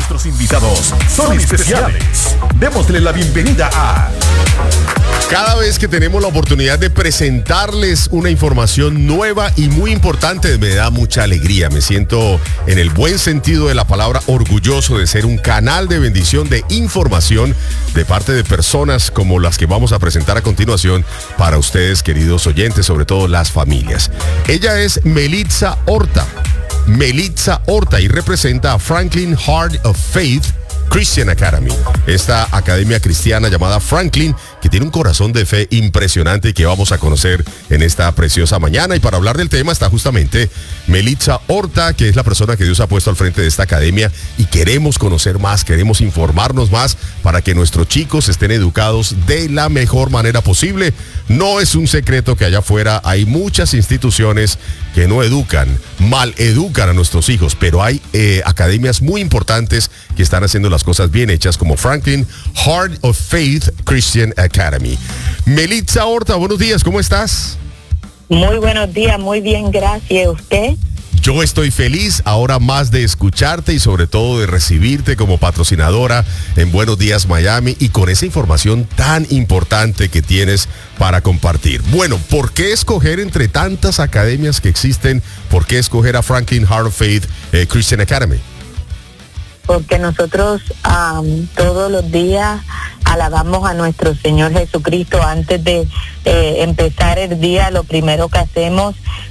Nuestros invitados son especiales. Démosle la bienvenida a... Cada vez que tenemos la oportunidad de presentarles una información nueva y muy importante, me da mucha alegría. Me siento, en el buen sentido de la palabra, orgulloso de ser un canal de bendición de información de parte de personas como las que vamos a presentar a continuación para ustedes, queridos oyentes, sobre todo las familias. Ella es Melitza Horta. Melitza Horta y representa a Franklin Heart of Faith Christian Academy, esta academia cristiana llamada Franklin, que tiene un corazón de fe impresionante y que vamos a conocer en esta preciosa mañana. Y para hablar del tema está justamente Melitza Horta, que es la persona que Dios ha puesto al frente de esta academia, y queremos conocer más, queremos informarnos más para que nuestros chicos estén educados de la mejor manera posible. No es un secreto que allá afuera hay muchas instituciones que no educan, mal educan a nuestros hijos, pero hay academias muy importantes que están haciendo las cosas bien hechas, como Franklin Heart of Faith Christian Academy. Melitza Horta, buenos días, ¿cómo estás? Muy buenos días, muy bien, gracias. ¿Usted? Yo estoy feliz ahora más de escucharte y sobre todo de recibirte como patrocinadora en Buenos Días Miami y con esa información tan importante que tienes para compartir. Bueno, ¿por qué escoger entre tantas academias que existen? ¿Por qué escoger a Franklin Heart of Faith Christian Academy? Porque nosotros todos los días alabamos a nuestro Señor Jesucristo. Antes de empezar el día, lo primero que hacemos